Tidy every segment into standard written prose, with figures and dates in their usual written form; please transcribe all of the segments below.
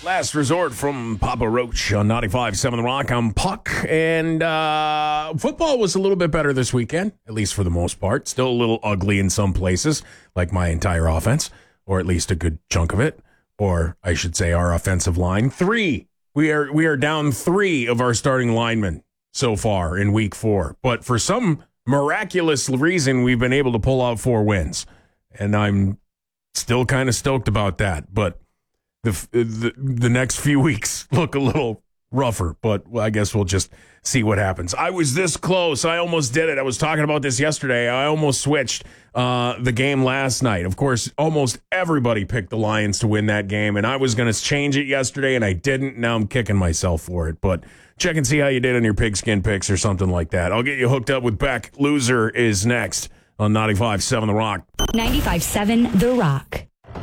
Last Resort from Papa Roach on 95.7 The Rock. I'm Puck, and football was a little bit better this weekend, at least for the most part. Still a little ugly in some places, like my entire offense, or at least a good chunk of it, or I should say our offensive line. We are down 3 of our starting linemen so far in week 4, but for some miraculous reason, we've been able to pull out 4 wins, and I'm still kind of stoked about that, but the next few weeks look a little rougher, but I guess we'll just see what happens. I was this close. I almost did it. I was talking about this yesterday. I almost switched the game last night. Of course, almost everybody picked the Lions to win that game, and I was going to change it yesterday, and I didn't. Now I'm kicking myself for it, but check and see how you did on your pigskin picks or something like that. I'll get you hooked up with Beck. Loser is next on 95.7 The Rock. 95.7 The Rock.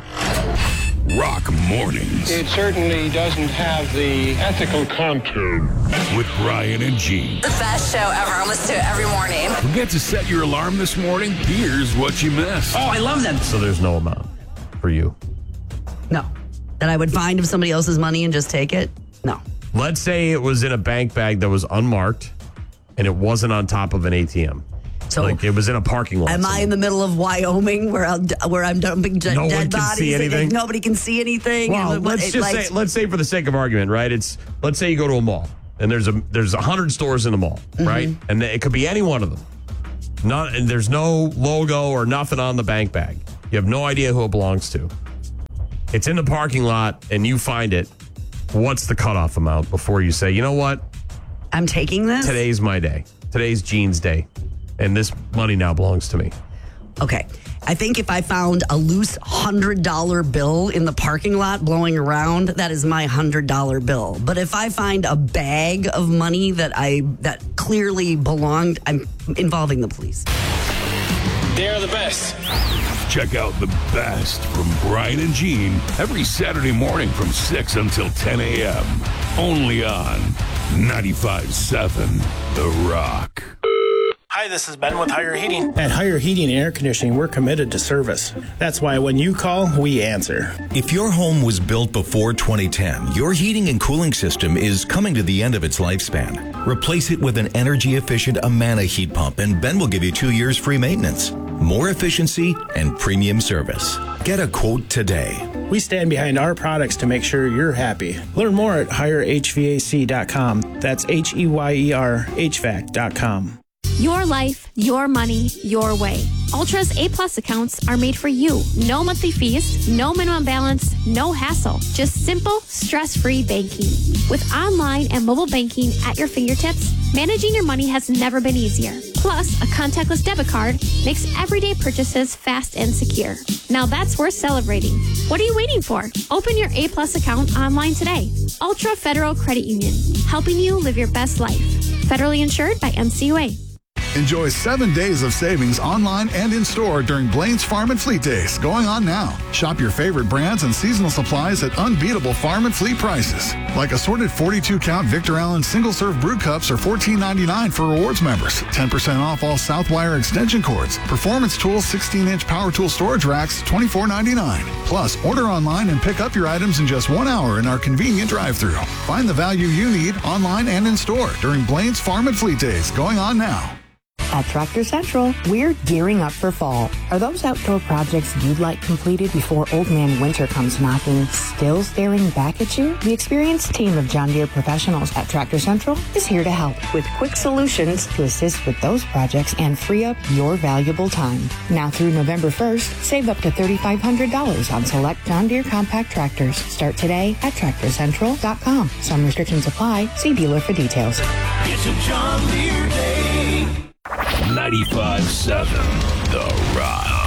Rock Mornings. It certainly doesn't have the ethical contour. With Brian and Gene. The best show ever. I listen to it every morning. Forget to set your alarm this morning? Here's what you missed. Oh, I love them. So there's no amount for you? No. That I would find of somebody else's money and just take it? No. Let's say it was in a bank bag that was unmarked and it wasn't on top of an ATM. So like it was in a parking lot. Am I in the middle of Wyoming where I'm dumping dead one bodies? can see anything? Nobody can see anything. Well, let's say for the sake of argument, right? Let's say you go to a mall and there's 100 stores in the mall, right? And it could be any one of them. And there's no logo or nothing on the bank bag. You have no idea who it belongs to. It's in the parking lot and you find it. What's the cutoff amount before you say, you know what? I'm taking this? Today's my day. Today's Gene's day. And this money now belongs to me. Okay. I think if I found a loose $100 bill in the parking lot blowing around, that is my $100 bill. But if I find a bag of money that clearly belonged, I'm involving the police. They're the best. Check out the best from Brian and Gene every Saturday morning from 6 until 10 a.m. Only on 95.7 The Rock. Hi, this is Ben with Higher Heating. At Higher Heating and Air Conditioning, we're committed to service. That's why when you call, we answer. If your home was built before 2010, your heating and cooling system is coming to the end of its lifespan. Replace it with an energy-efficient Amana heat pump, and Ben will give you 2 years free maintenance, more efficiency, and premium service. Get a quote today. We stand behind our products to make sure you're happy. Learn more at HireHVAC.com. That's HEYER HVAC.com. Your life, your money, your way. Ultra's A-Plus accounts are made for you. No monthly fees, no minimum balance, no hassle. Just simple, stress-free banking. With online and mobile banking at your fingertips, managing your money has never been easier. Plus, a contactless debit card makes everyday purchases fast and secure. Now that's worth celebrating. What are you waiting for? Open your A-Plus account online today. Ultra Federal Credit Union, helping you live your best life. Federally insured by NCUA. Enjoy 7 days of savings online and in-store during Blaine's Farm and Fleet Days, going on now. Shop your favorite brands and seasonal supplies at unbeatable farm and fleet prices. Like assorted 42-count Victor Allen single-serve brew cups are $14.99 for rewards members. 10% off all Southwire extension cords. Performance Tools 16-inch power tool storage racks, $24.99. Plus, order online and pick up your items in just 1 hour in our convenient drive-thru. Find the value you need online and in-store during Blaine's Farm and Fleet Days, going on now. At Tractor Central, we're gearing up for fall. Are those outdoor projects you'd like completed before Old Man Winter comes knocking still staring back at you? The experienced team of John Deere professionals at Tractor Central is here to help with quick solutions to assist with those projects and free up your valuable time. Now through November 1st, save up to $3,500 on select John Deere compact tractors. Start today at TractorCentral.com. Some restrictions apply. See dealer for details. It's a John Deere day. 95.7 The Rock.